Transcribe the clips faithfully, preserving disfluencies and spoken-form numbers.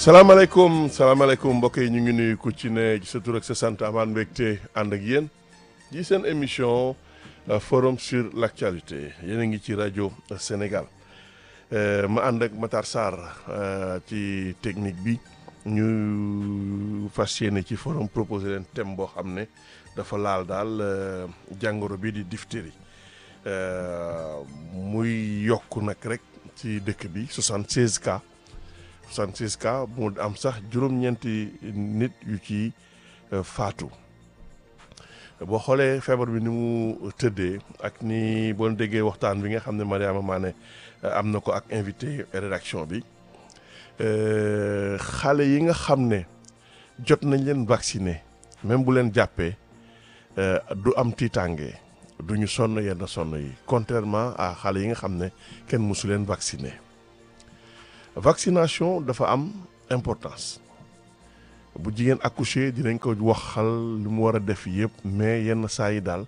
salaamaaleykum salaamaaleykum mbokk yi ñu ngi nuyu ku ci ne ci sa tur ak sa sant amaan mbégte ànd ak yéen ci seen émission forum sur l' actualité yéen a ngi ci rajo Sénégal ma ànd ak Matar Sarr ci technique bi ñu fas yéene ci forum proposé leen thème boo xam ne dafa laal daal jàngoro bi di diphtérie muy yokk nag rek ci dëkk bi soixante-seize cas. soixante-seize cas mu am sax juróom-ñeenti nit yu ci faatu boo xoolee feebar bi ni mu tëddee ak ni boo déggee waxtaan bi nga xam ne Mariama Mané am na ko ak invité rédaction bi xale yi nga xam ne jot nañ leen vacciner même bu leen jàppee du am tiitaange du ñu sonn yenn sonn yi contrairement à xale yi nga xam ne kenn mësu leen vacciner. vaccination dafa am importance bu jigéen accouché dinañ ko waxal li mu war a def yëpp mais yenn saa yi daal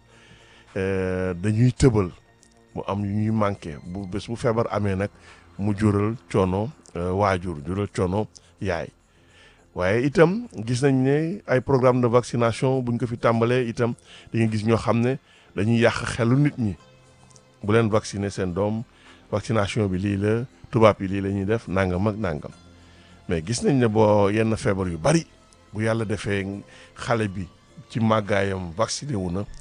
dañuy tëbal mu am yu ñuy manqué bu bés bu feebar amee nag mu jural coono waajur jural coono yaay waaye itam gis nañ ne ay programme de vaccination buñ ko fi tàmbalee itam dañuy gis ñoo xam ne dañuy yàq xelu nit ñi bu leen vacciner seen doom vaccination bi lii la tubaab yi lii la ñuy def nangam ak nangam mais gis nañ ne boo yenn feebar yu bari bu yàlla defee xale bi ci màggaayam vacciné wu na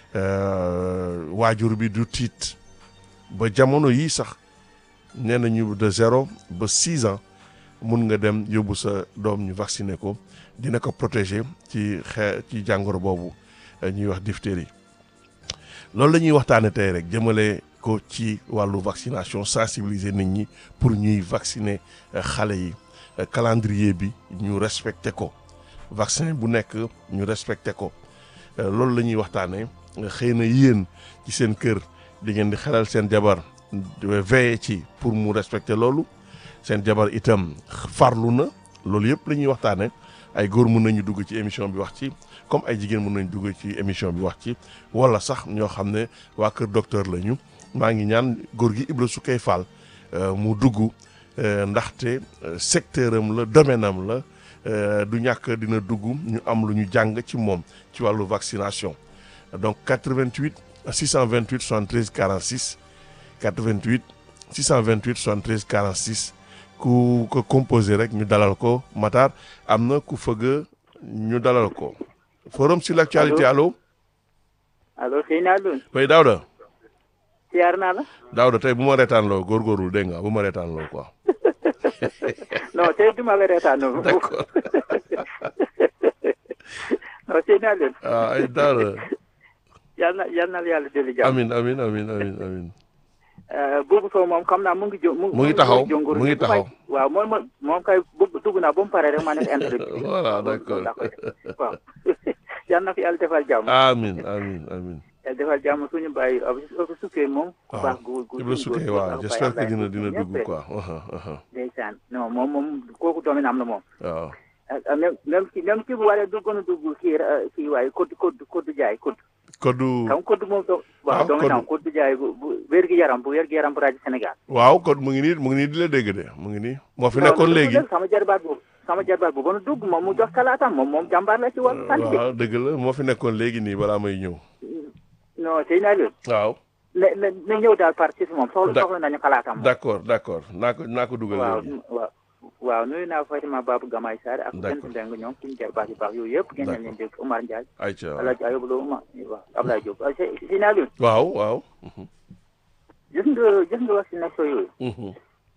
waajur bi du tiit ba jamono yii sax nee nañu de zéro ba six ans mun nga dem yóbbu sa doom ñu vacciné ko dina ko protéger ci xe ci jàngoro boobu ñuy wax diphtérie loolu la ñuy waxtaane tey rek jëmale ko ci wàllu vaccination sensibiliser nit ñi pour ñuy vacciner xale yi calendrier bi ñu respecté ko vaccin bu nekk ñu respecté ko loolu la ñuy waxtaanee xëy na yéen ci seen kër di ngeen di xelal seen jabar veiller ci pour mu respecter loolu seen jabar itam farlu na loolu yëpp la ñuy waxtaanee ay góor mun nañu dugg ci émission bi wax ci comme ay jigéen mun nañu dugg ci émission bi wax ci wala sax ñoo xam ne waa kër docteur lañu. maa ngi ñaan góor gi Ibra Soukey Fall mu dugg ndaxte secteur am la domaine am la du ñàkk dina dugg ñu am lu ñu jàng ci moom ci wàllu vaccination donc quatre-vingt-huit six cent vingt-huit soixante-treize quarante-six quatre-vingt-huit six cent vingt-huit soixante-treize quarante-six ku ko composé rek ñu dalal ko Matar am na ku fëgg ñu dalal ko forum sur l'actualité allo. allo sëñ Alioune. oui Daouda. siyaar naa la. Daouda tey bu ma reetaan loo góorgóorlu dégg nga bu ma reetaan loo quoi. non tey du ma la reetaan loo. d'accord. non sëñ Alioune. ah ay Daouda. yal na yal na la yàlla dellu jàmm. amiin amiin amiin amiin amiin. boobu soo moom xam naa mu ngi jo. mu ngi taxaw mu ngi taxaw. waaw moom moom kay dugg naa ba mu pare rek ma nekk introduction. voilà d'accord. waaw yal na ko yàlla defal jàmm. amiin amiin amiin. yàlla defal jàmm suñu bàyyi Ibra Soukey moom. ku baax gu gu Ibra Soukey waaw j'espère que dina dina dugg quoi. ndeysaan non moom moom kooku domaine am na moom. waaw. même même ki même ki bu waree duggoon a dugg kii kii waaye code code code jaay code. code. xam code moom do waaw domaine am code jaay bu bu wér gi yaram bu wér gi yaram bu rajo Sénégal. waaw code mu ngi nii mu ngi nii di la dégg de mu ngi nii. moo fi nekkoon léegi sama jarbaat boobu. sama jarbaat bu ba nu dugg moom mu jox kalaatam moom moom jàmbaar la ci wàllu santé. waaw dëgg la moo fi nekkoon léegi nii balaa may ñëw. non sëñ Alioune. waaw. na na na ñëw daal parti si moom soxla soxla nañu xalaatam. d'accord d'accord naa ko naa ko dugal léegi. waaw waaw nuyu naa Fatima Babou Gamay Sarr ak. d'accord Benn Ndeng ñoom suñu jarbaat yu baax yooyu yëpp. d'accord ngeen leen dégg Omar Ndiaye. ayca El Hadj Ayoub Lo Omar waaw Abdoulaye Diop sëñ Alioune. waaw waaw. gis nga gis nga vaccination yooyu.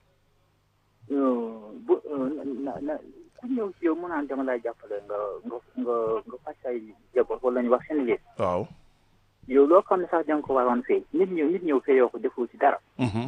bu na na ku ñëw ci yow mu naan dama lay jàppale nga nga nga nga faj say jaboot wala ñu wax seen liggéey. waaw. yow loo xam ne sax da nga ko waroon fay nit ñëw nit ñëw fayoo ko defoo ci dara.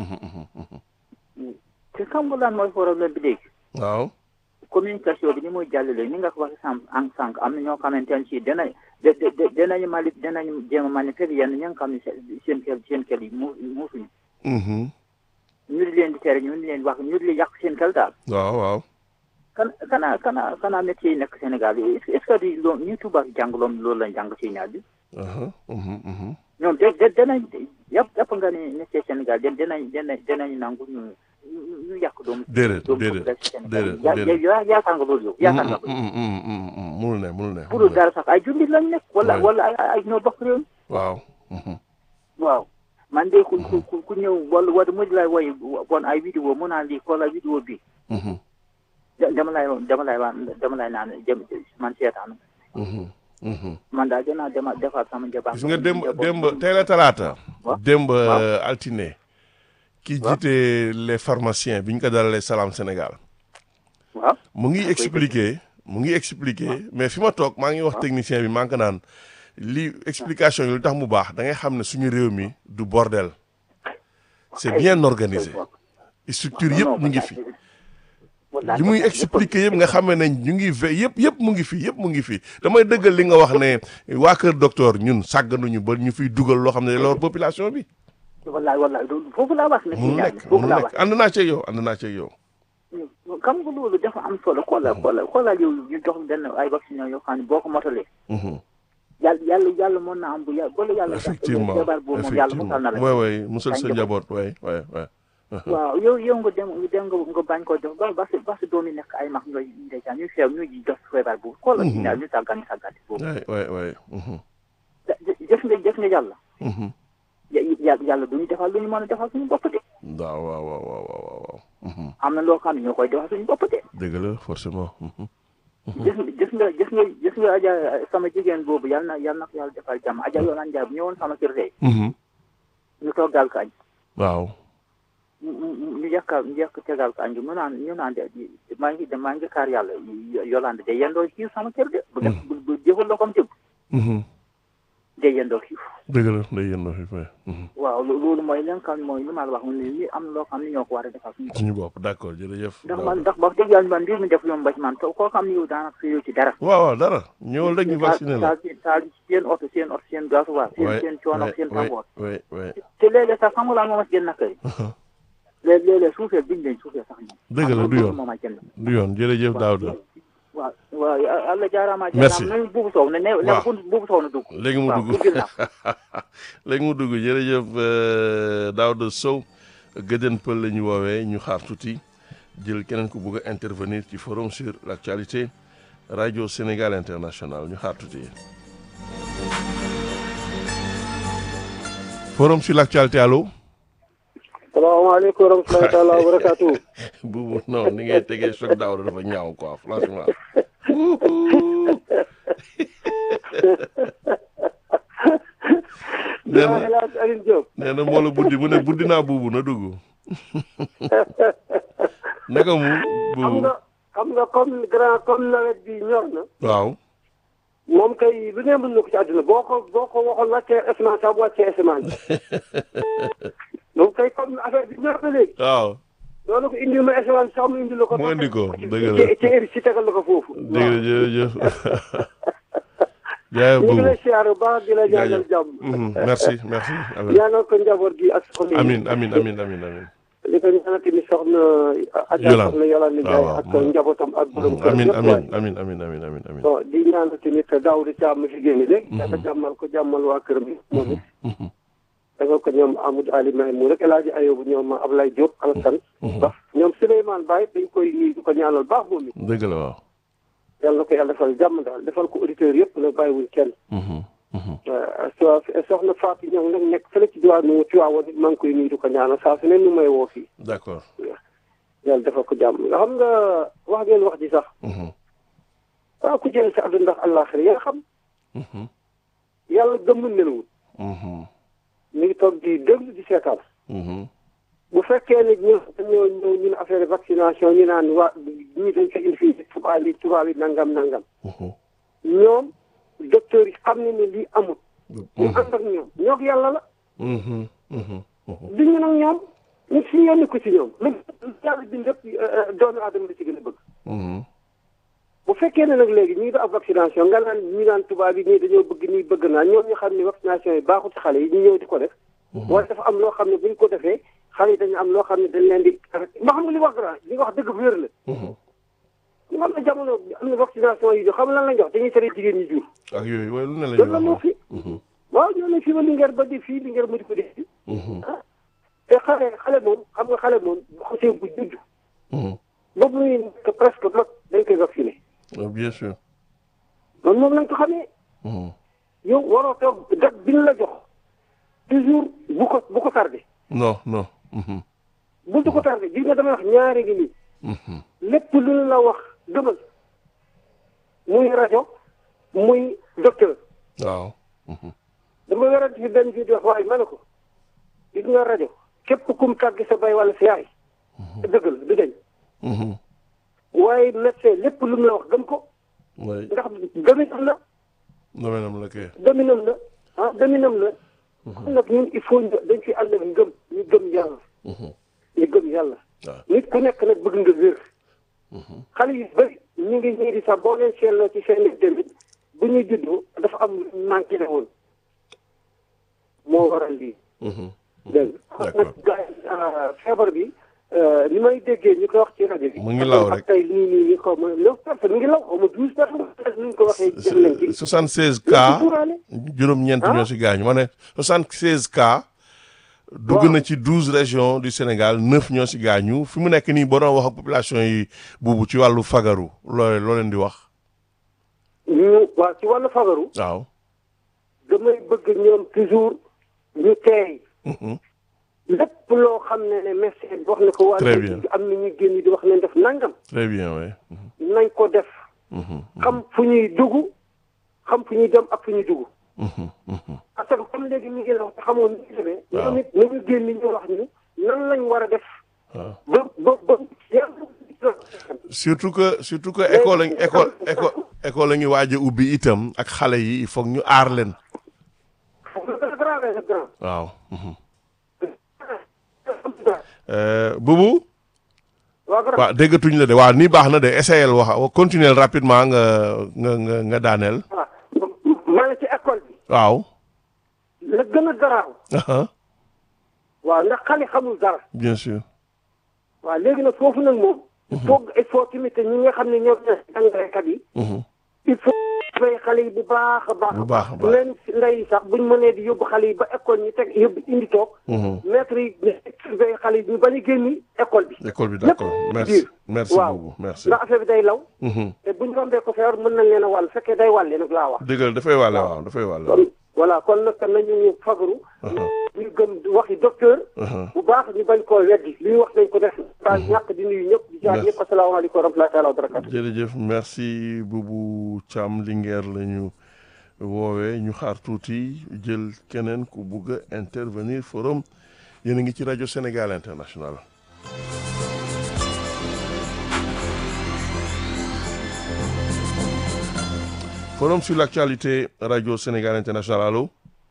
te xam nga lan mooy problème bi léegi. waaw. communication bi ni muy jàllale ni nga ko waxee sànq en sànq am na ñoo xamante ne si dana de de danañu mali danañu jéem a manifester yenn ñi nga xam ne seen kër seen kër yi mu muusuñu. ñu di leen di tere ñu di leen wax ñu di leen yàq seen kër daal. waaw waaw. kan kana kana kana métier yi nekk Sénégal yi est-ce que di loolu ñu tubaab jàng loolu loolu lañ jàng ci ñaar bi. ñoom de de danañ yàpp yàpp nga ni métier Sénégal de danañ danañ danañ nangu ñu ñu yàq doomu. déedéet doomu déedéet déedéet yaa déedéet. yaa yaakaar nga loolu yow yaakaar nga ko. munul ne munul ne. pour dara sax ay jullit lañ nekk. wala Ouais. wala ay ay ñoo bokk réew mi. waaw. Mhm. waaw man de ku ku ku ku ñëw wala wala mujj lay woy bon ay vidéo mu naan lii xoolal vidéo bi Mhm. da- dama lay dama lay waan dama lay naan jëm man seetaan Mhm. Mhm. man daal dinaa dema defaat sama njaboot. gis nga démb démb tey la talaata. Waaw. démb Waaw. altine. ki Waaw. jiite les pharmaciens bi ñu ko dalalee Salam Sénégal. waaw mu ngi expliquer mu ngi expliquer mais fi ma toog maa ngi wax technicien bi maa ngi ko naan li explication yi lu tax mu baax da ngay xam ne suñu réew mi du bordel. c'est bien organisé. structure yëpp ñu ngi fi. li muy expliquer yëpp nga xam ne ñu ngi ve yëpp yëpp mu ngi fi yëpp mu ngi fi damay dëggal li nga wax ne waa kër docteur ñun sàgganuñu ba ñu fiy dugal loo xam ne loolu population bi. wallaay wallaay loolu foofu laa wax ne munu nekk foofu munu laa nekk wax ànd naa ci yow ànd naa ci yow. xam nga loolu dafa am solo xoolal xoolal xoolal yow ñu jox benn ay vaccin yoo xam ne boo ko motalee Mhm. yàlla yàlla yàlla mën na am bu yàlla bala yàlla effectivement feebar boobu moom yàlla musal na la effectivement way way musal sa Ay njaboot way way way. waaw yow yow nga dem nga dem nga nga bañ ko jox ba ba sa ba sa doom yi nekk ay mag ñooy ndeysaan ñu feew ñu jox feebar boobu xoolal ñu daal ñu sàggane sàggane boobu way way way. Mhm. jëf nga jëf nga yàlla Mhm. yàlla yàlla du ñu defal lu ñu mën a defal suñu bopp de waaw waaw waaw waaw waaw waaw. Mhm. am na loo xam ne ñoo koy defal suñu bopp de dëgg la forcément. Mhm. gis nga gis nga gis nga gis nga aja sama jigéen boobu yàlla na yàlla na ko yàlla defal jàmm aja yoonaan njaay bu ñëwoon sama kër tey Mhm. ñu toggal ko añ waaw. ñu ñu ñu yàkkal ñu yàkk tegal ko añ bi mu naan ñu naan de maa ngi de maa ngi kaar yàlla yolande de yendoo xiif sama kër de bu def bu bu jëfal la comme jëb Mhm. de yendoo xiif dëgg la day yëndoo fi fay. Mhm. waaw lo- loolu mooy li nga xam ne mooy li ma la wax mu ne ni am na loo xam ne ñoo ko war a defal suñu bopp suñu bopp d'accord jërëjëf. ndax man ndax wax dëgg yàlla man mbir mi def yomb ba ci man to koo xam ne yow daanaka sa yow ci dara waaw waaw dara ñëwal rek ñu vacciné la. taal taal seen oto seen oto seen gasoil seen way seen coono seen way tàngoor way way. te léeg-léeg sax xam nga lan moo ma si gën nakari léeg léeg-léeg suufee biñ leen suufee sax ñoom dëgg la du yoon moo ma gën du yoon jërëjëf Daouda. waaw waaw Allah jaaraama Merci. jaaraama nañu buubu sow ne ne ne Waaw. buubu sow na dugg léegi mu waaw dugg duggil naa léegi mu dugg jërëjëf euh, Daouda Sow gëdën pël la ñu woowee ñu xaar tuuti jël keneen ku bëgg a intervenir ci forum sur l'actualité radio Sénégal international ñu xaar tuuti. forum sur l'actualité allo. salaamaaleykum wa rahmatulahi taala wa barakaatu. buubu non ni ngay tegee choc Daouda dafa ñaaw quoi franchement. nee na El Hadj Alioune Diop. nee na moo la buddi mu ne buddi naa buubu na dugg. naka mu xam buubu. nga xam nga comme grand comme nawet bi ñor na. waaw. moom kay lu ne mën na ko ci àdduna boo ko boo ko waxoon wàccee asamaan sax bu wàccee asamaan. moom kay comme affaire bi ñor na léegi. waaw. loolu ko indil ma asamaan sax mu indil la ko. mu indi ko dëgg la ci ci ci tegal la ko foofu. dëgg la jërëjëf. jaay ñu ngi buubu lay siyaar bu baax di la ñaanal jaajëf. jàmm. Mhm, merci merci. amiin ñaanal ko njaboot gi ak soxna yi. amiin amiin amiin amiin amiin. li ko ñaanal tamit soxna. Adja Yolande. soxna Yolande Ndiaye waaw, ak waaw. njabootam ak borom kër amiin yëpp amiin waay. amiin amiin amiin amiin amiin. bon di ñaanal tamit Daouda Thiam mi fi génn léegi. dafa jàmmal ko jàmmal waa këram yi. moom it Mhm, dafa ko ñoom Amadou Ali May mu rek El Hadj Ayobu ñoom Ablaye Diop Alassane. ndax ñoom Souleymane Baye dañ koy nuyu di ko ñaanal baax moom it. dëgg la waaw. yàlla na ko yàlla defal jàmm daal defal ko auditeurs yëpp nag bàyyiwuñ kenn. Mhm, mhm. so soxna Fatou ñoom nag nekk fële ci diwaanu Tivaouane it maa ngi koy nuyu di ko ñaanal saa su ne nu may woo fii. d'accord. yàlla defal ko jàmm nga xam nga wax ngeen wax ji sax. Mhm, waaw ku jëlee sa àdduna ndax àllaaxira yaa xam mhm, yàlla gëmmul nelawul mhm, mi ngi toog di déglu di seetaan. mhm. bu fekkee ne ñu ñoo ñëw ñu ne affaire vaccination ñu naan waa ñii dañ ko indi fii tubaab yi tubaab yi nangam nangam Mhm, ñoom docteur yi xam ne ne lii amul. ñu mhm, ànd ak ñoom ñoo yàlla la. mhm, mhm, mhm. di ñu nag ñoom ñu si yónni ko ci ñoom lu yàlla bind lépp doomu aadama la ci gën a bëgg. Mhm, bu fekkee ne nag léegi ñu ngi doon ab vaccination nga naan ñu naan tubaab yi nii dañoo bëgg nii bëgg naa ñoom ñu xam ne vaccination yi baaxul ci xale yi ñu ñëw di ko def. wala dafa am loo xam ne bu ñu ko defee xale yi dañu am loo xam ne dañ leen di ma xam nga li wax grand li nga wax dëgg bu wér la. mhm. ñu xam ne jamono am na vaccination yi xam lan lañ jox dañuy tere jigéen ñi jur. ak yooyu waaye lu ne la loolu ñuy la moo wax. fi. Mhm, waaw ñoo ne fii ba Linguère ba di fii Linguère mu di ko def. mhm. te xale xale moom xam nga xale moom bu xasee bu judd. ba muy nekk presque mag dañ koy vacciné. bien sûr. loolu moom lañ ko xamee. yow waroo toog date bi ñu la jox toujours bu ko bu ko tardé. non non. bu du ko tardé gis nga damay wax ñaari gi nii. lépp lu ñu la wax gëmal muy rajo muy docteur. waaw. dama werante fi benn vidéo waaye ma ne ko gis nga rajo képp kum tàgg sa bay wala sa yaay. dëgg la du dañ. waaye médecin lépp lu mu la wax gëm ko. oui ndax dominam la. dominam la kay. dominam la ah dominam la. xam nag ñun il faut ñu dañ fi ànd ak ngëm ñu gëm yàlla. ñu gëm yàlla. waaw nit ku nekk nag bëgg nga wér. xale yu bëri ñu ngi ñii di sax boo leen seetloo ci seen i demit bu ñuy juddoo dafa am manqué ne woon moo waral lii. dégg nga nag gars feebar bi ni may déggee ñu koy wax ci rajo bi. mu ngi law rek ak tey nii nii ñu xaw ma neuf personnes mu ngi law xaw ma douze personnes ni ñu ko waxee. jël nañ ci soixante-seize cas juróom-ñeent ñoo si gaañu ma ne soixante-seize cas. dugg na ci douze régions du Sénégal neuf ñoo si gaañu fi mu nekk nii boo doon wax ak population yi buubu ci wàllu fagaru loo loo leen di wax. ñu waaw ci wàllu fagaru. waaw. damay bëgg ñoom toujours ñu teey. lépp loo xam ne ne médecin bi wax na ko. très bien am na ñuy génn di wax ne def nangam. très bien oui. nañ ko def. xam fu ñuy dugg xam fu ñuy dem ak fu ñuy dugg. parce que comme léegi mi ngi la wax xamoon ni ñu demee. waaw ñoom it nañu génn ñu wax ñu nan lañ war a def. waaw ba ba ba surtout que surtout que école lañ école école école la ngi waaj a ubbi itam ak xale yi il faut ñu aar leen. waaw. Boubou. waaw déggatuñ la de waaw nii baax na de essayel wax continuer rapidement nga nga nga nga daaneel. maa ngi ci école bi. waaw. la gën a garaaw. waaw ndax xale xamul dara. bien sûr. waaw léegi nag foofu nag moom. il faut il faut tamit ñi nga xam ne ñoom ñooy jàngalekat yi. il faut bay xale yi bu baax a baax. bu baax a baax leen ndey sax buñ mënee di yóbbu xale yi ba école ñu teg yóbbu indi toog. maître yi bay xale yi ñu bañ a génn école bi. école bi d'accord merci merci beaucoup merci. ndax affaire bi day law. te buñ rombee ko feebar mën nañ leen a wàll fekkee day wàlle nag laa wax. dëgg la dafay wàlle waaw dafay wàlle. voilà kon nag nañu fagaru. ñu gëm waxi docteur. bu baax ñu bañ koo weddi li ñu wax nañ ko def. ba ñàkk di nuyu ñëpp di jaar ñëpp asalaamaaleykum wa rahmatullahi taala wa barakatu. jërëjëf merci Boubou Thiam Linguère la ñu woowee ñu xaar tuuti jël keneen ku bugg a intervenir forum yéen a ngi ci rajo Sénégal International. Forum sur l'actualité Radio Sénégal International allo.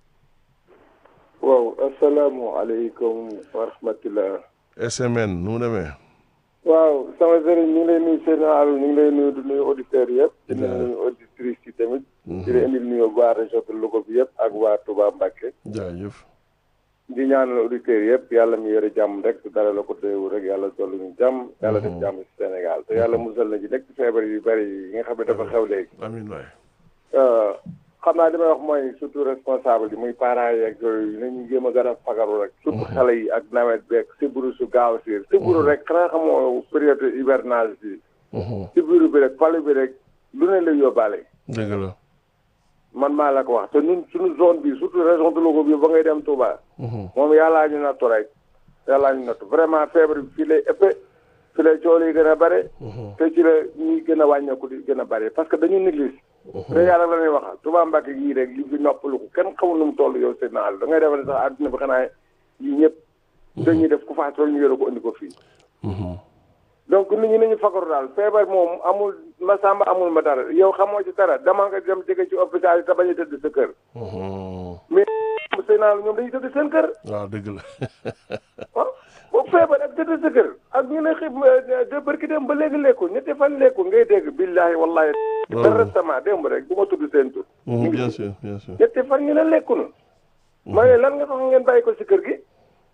waaw asalaamualeykum wa rahmatulah. S M N nu mu demee. waaw sama sëriñ ñu ngi lay nuyu seen àll ñu ngi lay nuyu di nuyu auditeurs yëpp. di nuyu auditrices yi tamit. di leen indil nuyu waa région de Louga bi yëpp ak waa Touba Mbacké. jaajëf. di ñaanal auditeurs yëpp yàlla mi yore jàmm rek dara la ko doyoo rek yàlla dolli ñu jàmm. yàlla def jàmm ci Sénégal te yàlla musal na ci nekk ci feebar yu bari yi nga xam ne dafa xew léegi. amiin waay. xam naa li may wax mooy surtout responsable yi muy parents yeeg yooyu nañu jéem a gën a fagaru rek. surtout xale yi ak nawet beeg sibbiru su gaaw a siir. sibbiru rek xanaa xamoo période hivernage bi. sibbiru bi rek falu bi rek lu ne la yóbbaale. dëgg la. man maa la ko wax te ñun suñu zone bi surtout région de Louga bi ba ngay dem Touba. moom yàllaa ñu nattu rek. yàllaa ñu nattu vraiment feebar bi fii lay ëppee fii lay coow yi gën a bare. te ci la ñuy gën a wàññeeku di gën a bare parce que dañu néglige. te yàlla la ñuy wax Touba Mbacké yii rek li fi noppalu ko kenn xamul nu mu toll yow seen naal da ngay defe ne sax àdduna bi xanaa yii ñëpp dañuy def ku faat loolu ñu yore ko indi ko fii. donc nit ñi nañu fagaru daal feebar moom amul ma samba amul ma dara yow xamoo ci dara dama nga dem jege ci hôpital yi te bañ a tëdd sa kër. mais seen naal ñoom dañuy tëdd seen kër. waaw dëgg la. ah boobu feebar ak tëdd sa kër ak ñu ne xib de barki dem ba léegi lekku ñetti fan lekku ngay dégg billahi wallahi. loolu récemment démb rek bu ma tudd seen tur. bien sûr bien sûr. ñetti fan ñu ne lekku na. ma ne lan nga tax ngeen bàyyi ko si kër gi.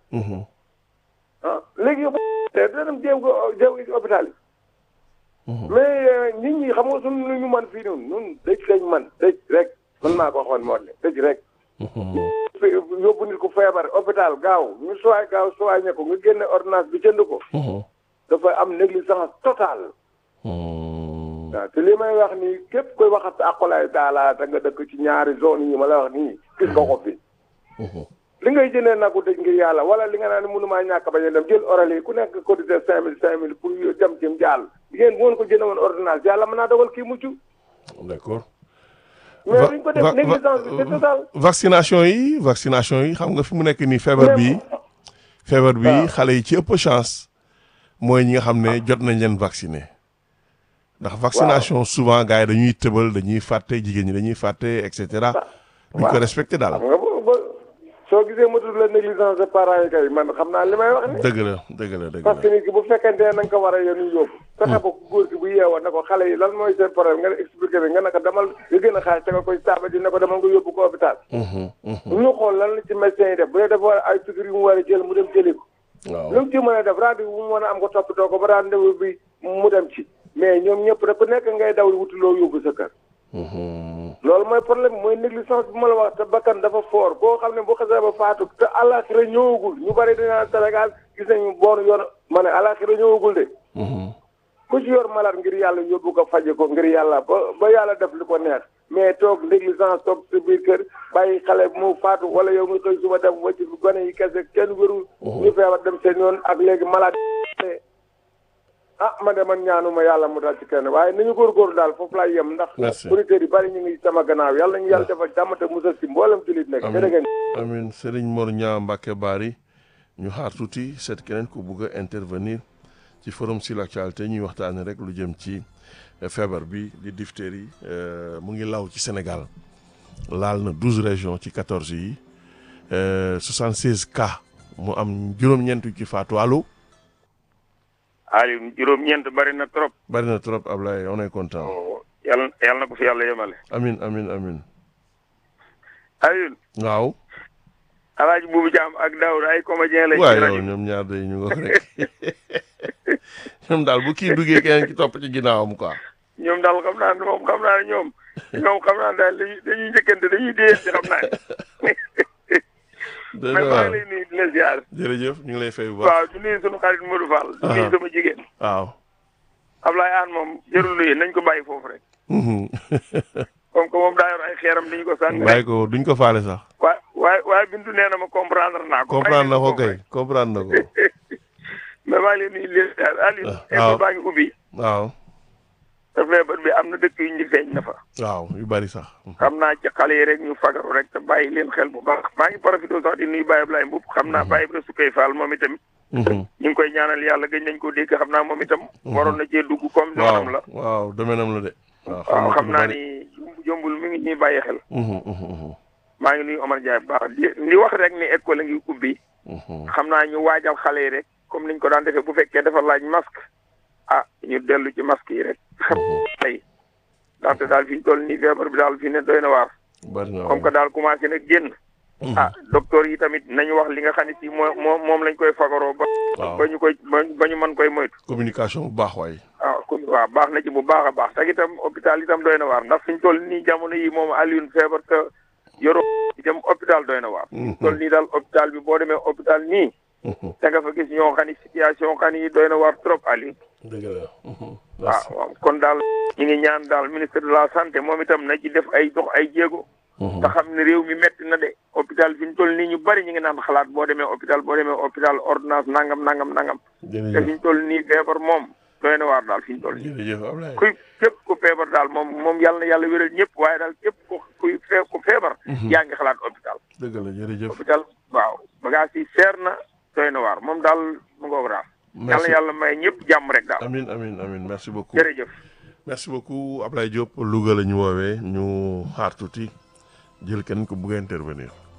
ah léegi yow te dina dem jéem ko jéem ko ci hôpital yi. mais nit ñi xam nga suñu lu ñu man fii noonu ñun dëj lañ man dëj rek man maa ko waxoon moo ne dëj rek. yóbbu nit ko feebar hôpital gaaw ñu sowaay gaaw sowaay ñe ko nga génne ordonnance bi jënd ko dafa am négligence totale waaw te li may wax nii képp koy waxat akolaay daala te nga dëkk ci ñaari zone yi ma la wax nii gis nga ko fi li ngay jëndee nag dëj ngir yàlla wala li nga naan mënumaa ñàkk bañ a dem jël oral yi ku nekk cotisé cinq mille cinq mille pour dem ci jàll ngeen bu ngeen ko jënd woon ordonnance yàlla mën naa dogal kii mucc d'accord mais duñ ko def négligence bi c'est total vaccination yi vaccination yi xam nga fi mu nekk nii feebar bi feebar bi xale yi ci ëpp chance mooy ñi nga xam ne jot nañ leen vacciner ndax vaccination souvent gars yi dañuy tëbal dañuy fàtte jigéen ñi dañuy fàtte et cetera duñ ko respecté daal soo gisee ma tudd la négligence de parents yi kay man xam naa li may wax ni dëgg la dëgg la dëgg la parce que nit ki bu fekkente ne na nga ko war a yónni yóbbu fexe ba góor gi bu yeewoo ne ko xale yi lan mooy seen problème nga ne expliqué bi nga ne ko demal nga gën a xaalis te nga koy taaba ji ne ko demal nga yóbbu ko hôpital ñu xool lan la ci médecin yi def bu dee dafa war ay piqûre yu mu war a jël mu dem jëli ko lu mu ci mën a def rendez-vous bu mu mën a am ko toppatoo ko ba rendez-vous bi mu dem ci mais ñoom ñëpp rek ku nekk ngay daw wuti loo yóbbu sa kër loolu mooy problème mooy négligence bi ma la wax te bakkan dafa fort boo xam ne bu xasee ba faatu te àllaaxira ñëwagul ñu bari dañu Sénégal gis nañu boonu yoon ma ne àllaaxira ñëwagul de ku ci yor malade ngir yàlla yóbbu ko faje ko ngir yàlla ba ba yàlla def li ko neex mais toog négligence toog sa biir kër bàyyi xale mu faatu wala yow nga xëy suba dem wacc bi gone yi kese kenn wérul ñu feebar dem seen yoon ak léegi malade ah man de man ñaanuma yàlla mu dal ci kenn waaye nañu góorgóorlu daal foofu laay yem ndax auditeurs yi bari ñu ngi sama gannaaw yàlla nañu yàlla defal jàmm te musal ci mboolem jullit nekk jërëngeen amiin Serigne Mor Niang Mbacké Bari ñu xaar tuuti seet keneen ku bugg a intervenir ci forum sur l'actualité ñuy waxtaane rek lu jëm ci feebar bi di diphtérie mu ngi law ci Sénégal laal na douze régions ci quatorze yi soixante-seize cas mu am juróom-ñeent yu ci faatu allo Aliou juróom-ñeent bari na trop. bari na trop Ablaye on est content. yàlla yàlla na ko fi yàlla yemale. amin amin amin Aliou. waaw. Alaaji Buubu Jaam ak Daawda ay comédien lañ. waaw yow ñoom ñaar day ñu nga rek ñoom daal bu kii duggee keneen ki topp ci ginnaawam quoi. ñoom daal xam naa ne moom xam naa ne ñoom ñoom xam naa daal dañuy dañuy njëkkante dañuy déyante xam naa dëgg mais la maa ngi lay nuyu di la ziar. jërëjëf ñu ngi lay fay bu baax. waaw di nuyu sunu xarit Modou Fall. di nuyu sama jigéen. waaw. Ablaye Aan moom jërul nuyu nañ ko bàyyi foofu rek. comme que moom daa yor ay xeeram dañu ko sànni. bàyyi ko duñ ko faale sax. waaye waaye waaye Bintu nee na ma comprendre naa ko. comprendre na ko kay comprendre na ko. mais maa ngi lay nuyu di la ziar Aliou. waaw école baa ngi ubbi. waaw. te feebar bi am na dëkk yu ñu feeñ na fa. waaw yu bari sax. xam naa ci xale yi rek ñu fagaru rek te bàyyi leen xel bu baax maa ngi profité sax di nuyu Baye Ablaye Mboup xam naa Baye Ibrahima Soukey Fall moom itam. ñu ngi koy ñaanal yàlla gëj nañ ko dégg xam naa moom itam. waroon na cee dugg comme noonam la. waaw domaine-am la de. waaw xam naa ni jombul mi ngi ñuy bàyyi xel. maa ngi nuyu Omar Ndiaye bu baax di di wax rek ni école a ngi ubbi. xam naa ñu waajal xale yi rek comme niñ ko daan defee bu fekkee dafa laaj masque. ah ñu dellu ci masque yi rek. xam tey ndaxte daal fi ñu toll nii feebar bi daal fi ne doy na waar. comme que daal commencé na génn. ah docteur yi tamit nañu wax li nga xam ne si moo moo moom lañ koy fagaroo ba. ba ñu koy ba ñu mën koy moytu. communication bu baax waay. waaw comme waaw baax na ci bu baax a baax te itam hôpital itam doy na waar ndax fi ñu toll nii jamono yi moom Alioune feebar te yoroo dem hôpital doy na waar. fi ñu toll nii daal hôpital bi boo demee hôpital nii. da nga fa gis ñoo xam ne situation xam yi doy na waar trop Aliou. dëgg la. waaw kon daal ñu ngi ñaan daal ministre de la santé moom itam na ci def ay dox ay jéego. te xam ne réew mi metti na de hôpital fi ñu toll nii ñu bari ñu ngi naan xalaat boo demee hôpital boo demee hôpital ordonnance nangam nangam nangam. te fi ñu toll nii feebar moom doy na waar daal fi ñu toll nii. jërëjëf Ablaye. kuy képp ku feebar daal moom moom yàlla na yàlla wéral ñëpp waaye daal képp ku kuy fee ku feebar. yaa ngi xalaat hôpital. dëgg la jërëjëf. hôpital waaw bagage yi seer na doy na waar moom daal mu ngoog daal. yàlla yàlla may ñëpp jàmm rek daal. amin amin amin merci beaucoup. jërëjëf. merci beaucoup Ablaye Diop Louga la ñu woowee ñu xaar tuuti jël kenn ku bugg a intervenir.